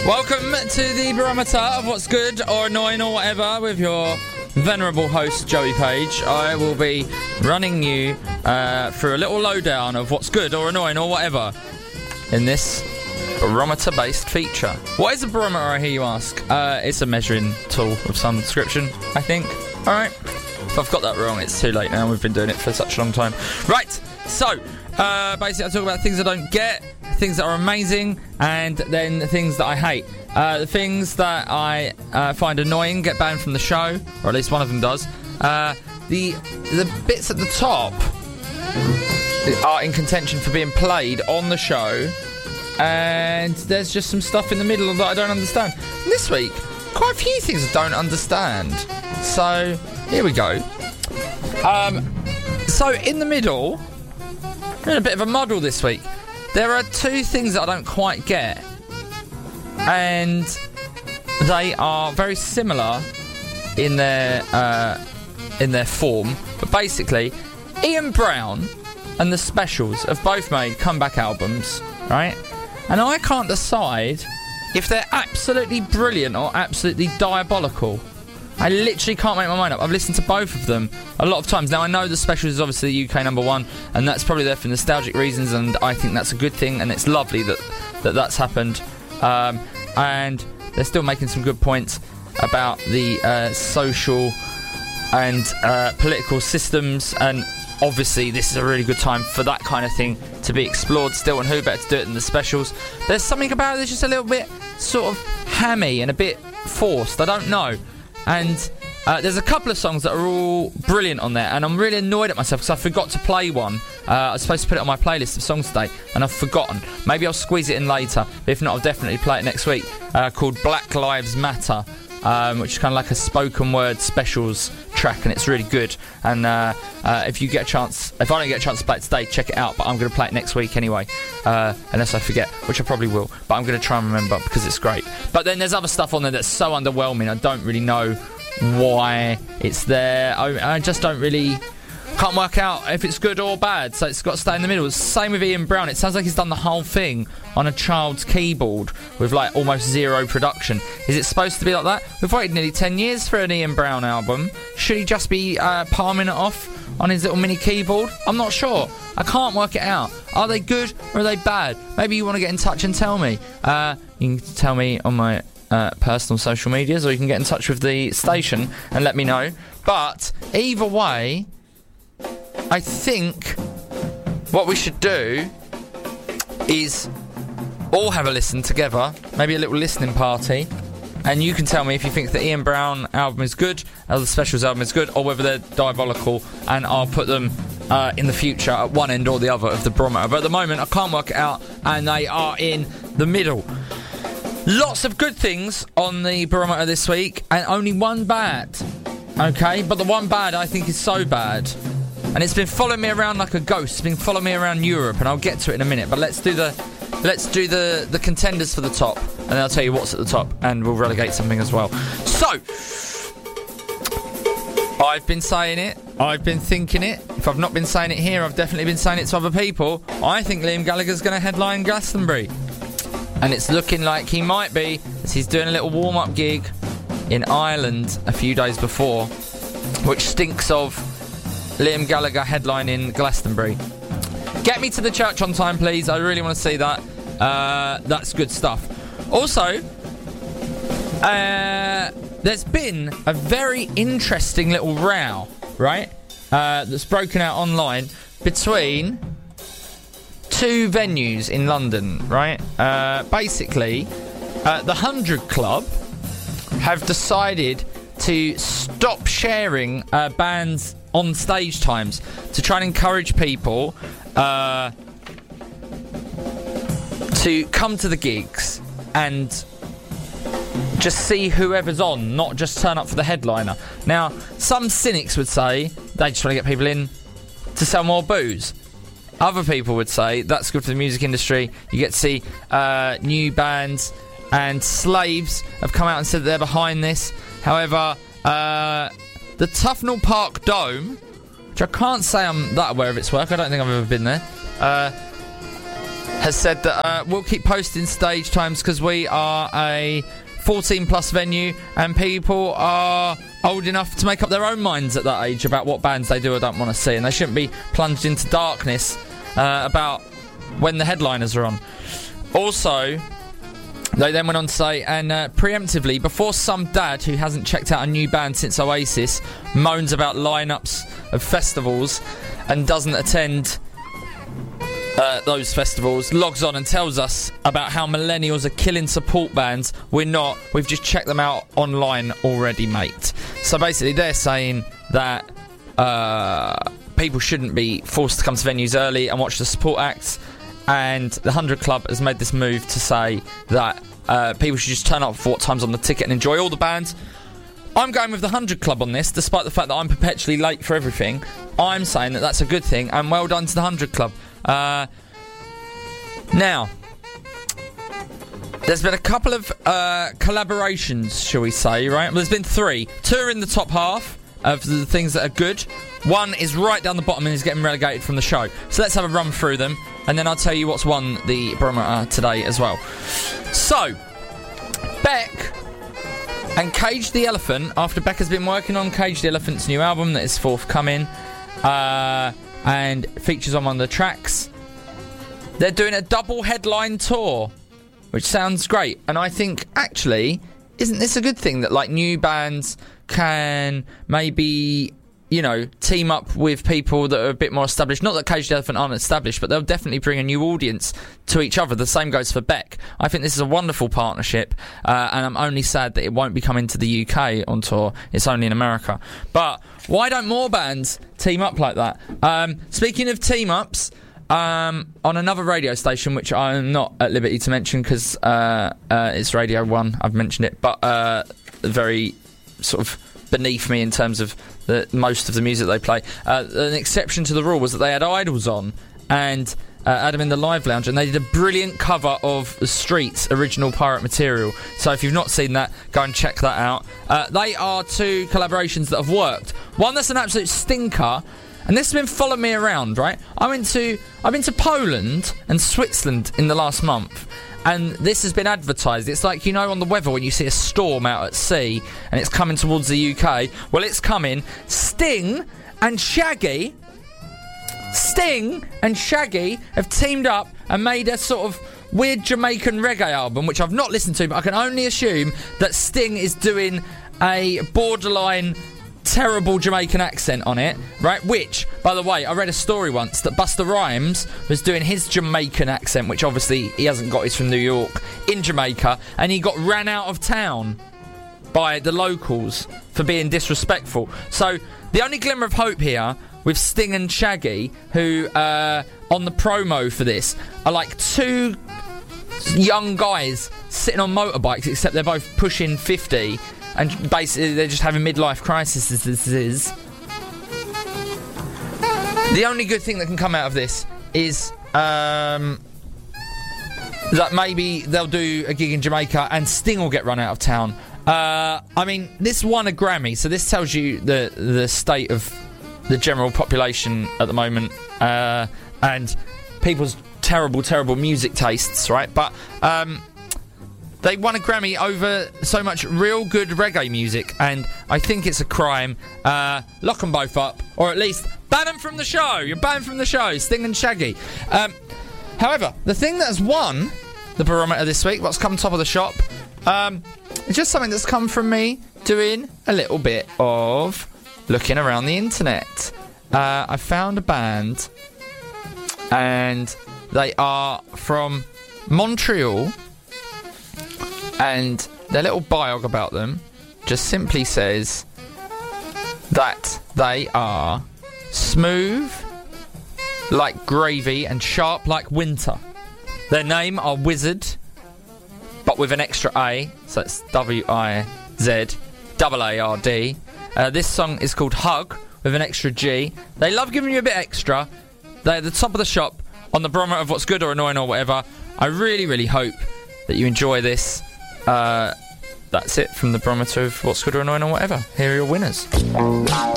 Welcome to the barometer of what's good or annoying or whatever with your venerable host Joey Page. I will be running you through a little lowdown of what's good or annoying or whatever in this barometer based feature. What is a barometer, I hear you ask? It's a measuring tool of some description, I think. Alright, if I've got that wrong, it's too late now. We've been doing it for such a long time. Right, so basically I talk about things I don't get, things that are amazing, and then the things that I hate. The things that I find annoying get banned from the show, or at least one of them does. The bits at the top are in contention for being played on the show, and there's just some stuff in the middle that I don't understand. And this week, quite a few things I don't understand. So, here we go. So, in the middle, we're in a bit of a muddle this week. There are two things that I don't quite get, and they are very similar in their form. But basically, Ian Brown and the Specials have both made comeback albums, right? And I can't decide if they're absolutely brilliant or absolutely diabolical. I literally can't make my mind up. I've listened to both of them a lot of times. Now, I know the Specials is obviously the UK number one, and that's probably there for nostalgic reasons, and I think that's a good thing, and it's lovely that's happened. And they're still making some good points about the social and political systems, and obviously this is a really good time for that kind of thing to be explored still, and who better to do it than the Specials. There's something about it that's just a little bit sort of hammy and a bit forced. I don't know. And there's a couple of songs that are all brilliant on there, and I'm really annoyed at myself because I forgot to play one. I was supposed to put it on my playlist of songs today, and I've forgotten. Maybe I'll squeeze it in later, but if not, I'll definitely play it next week, called Black Lives Matter, which is kind of like a spoken word Specials track, and it's really good. And if you get a chance, if I don't get a chance to play it today, check it out, but I'm going to play it next week anyway, unless I forget, which I probably will, but I'm going to try and remember because it's great. But then there's other stuff on there that's so underwhelming, I don't really know why it's there. I just don't really can't work out if it's good or bad, so it's got to stay in the middle. Same with Ian Brown. It sounds like he's done the whole thing on a child's keyboard with like almost zero production. Is it supposed to be like that? We've waited nearly 10 years for an Ian Brown album. Should he just be palming it off on his little mini keyboard? I'm not sure. I can't work it out. Are they good or are they bad? Maybe you want to get in touch and tell me. You can tell me on my personal social medias, or you can get in touch with the station and let me know. But either way, I think what we should do is all have a listen together, maybe a little listening party, and you can tell me if you think the Ian Brown album is good, or the Specials album is good, or whether they're diabolical, and I'll put them in the future at one end or the other of the barometer. But at the moment I can't work it out, and they are in the middle. Lots of good things on the barometer this week, and only one bad. Okay, but the one bad I think is so bad, and it's been following me around like a ghost. It's been following me around Europe, and I'll get to it in a minute. But let's do the contenders for the top, and then I'll tell you what's at the top, and we'll relegate something as well. So, I've been saying it, I've been thinking it. If I've not been saying it here, I've definitely been saying it to other people. I think Liam Gallagher's going to headline Glastonbury, and it's looking like he might be, as he's doing a little warm-up gig in Ireland a few days before, which stinks of Liam Gallagher headlining Glastonbury. Get me to the church on time, please. I really want to see that. That's good stuff. Also, there's been a very interesting little row, right? That's broken out online between two venues in London, right? Basically, the 100 Club have decided to stop sharing bands on stage times to try and encourage people to come to the gigs and just see whoever's on, not just turn up for the headliner. Now, some cynics would say they just want to get people in to sell more booze. Other people would say that's good for the music industry. You get to see new bands, and Slaves have come out and said that they're behind this. However, the Tufnell Park Dome, which I can't say I'm that aware of its work, I don't think I've ever been there, has said that we'll keep posting stage times because we are a 14 plus venue and people are old enough to make up their own minds at that age about what bands they do or don't want to see, and they shouldn't be plunged into darkness about when the headliners are on. Also, they then went on to say, and preemptively, before some dad who hasn't checked out a new band since Oasis moans about lineups of festivals and doesn't attend those festivals, logs on and tells us about how millennials are killing support bands, we're not. We've just checked them out online already, mate. So basically they're saying that people shouldn't be forced to come to venues early and watch the support acts, and the 100 Club has made this move to say that people should just turn up for what time's on the ticket and enjoy all the bands. I'm going with the 100 Club on this, despite the fact that I'm perpetually late for everything. I'm saying that that's a good thing, and well done to the 100 Club. Now, there's been a couple of collaborations, shall we say, right? Well, there's been 3. 2 are in the top half of the things that are good. 1 is right down the bottom and is getting relegated from the show. So let's have a run through them, and then I'll tell you what's won the barometer today as well. So, Beck and Cage the Elephant, after Beck has been working on Cage the Elephant's new album that is forthcoming, and features on one of the tracks, they're doing a double headline tour, which sounds great. And I think, actually, isn't this a good thing that, like, new bands can maybe, you know, team up with people that are a bit more established? Not that Cage the Elephant aren't established, but they'll definitely bring a new audience to each other. The same goes for Beck. I think this is a wonderful partnership, and I'm only sad that it won't be coming to the UK on tour. It's only in America. But why don't more bands team up like that? Speaking of team-ups, on another radio station, which I'm not at liberty to mention because it's Radio 1, I've mentioned it, but very sort of beneath me in terms of most of the music they play. An exception to the rule was that they had Idols on and Adam in the Live Lounge, and they did a brilliant cover of The Streets' original Pirate Material. So if you've not seen that, go and check that out. They are 2 collaborations that have worked. One that's an absolute stinker, and this has been following me around, right? I've been to Poland and Switzerland in the last month, and this has been advertised. It's like, you know, on the weather when you see a storm out at sea and it's coming towards the UK. Well, it's coming. Sting and Shaggy have teamed up and made a sort of weird Jamaican reggae album, which I've not listened to, but I can only assume that Sting is doing a borderline terrible Jamaican accent on it, right? Which, by the way, I read a story once that Busta Rhymes was doing his Jamaican accent, which obviously he hasn't got, he's from New York, in Jamaica, and he got ran out of town by the locals for being disrespectful. So the only glimmer of hope here with Sting and Shaggy, who on the promo for this are like 2 young guys sitting on motorbikes, except they're both pushing 50, and basically they're just having midlife crises. The only good thing that can come out of this is that maybe they'll do a gig in Jamaica and Sting will get run out of town. I mean, this won a Grammy, so this tells you the state of the general population at the moment, and people's terrible music tastes, right? But they won a Grammy over so much real good reggae music, and I think it's a crime. Lock them both up, or at least ban them from the show. You're banned from the show, Sting and Shaggy. However, the thing that has won the barometer this week, what's come top of the shop, it's just something that's come from me doing a little bit of looking around the internet. I found a band, and they are from Montreal, and their little biog about them just simply says that they are smooth like gravy and sharp like winter. Their name are Wizard, but with an extra A, so it's W-I-Z-A-A-R-D. This song is called Hug, with an extra G. They love giving you a bit extra. They're at the top of the shop on the barometer of what's good or annoying or whatever. I really, really hope that you enjoy this. That's it from the barometer of what's good or annoying or whatever. Here are your winners.